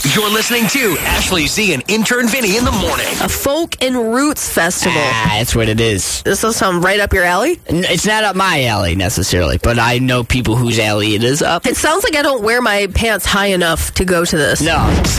You're listening to Ashley Z and intern Vinny in the morning. A folk and roots festival. That's what it is. This will sound right up your alley? It's not up my alley necessarily, but I know people whose alley it is up. It sounds like I don't wear my pants high enough to go to this. No.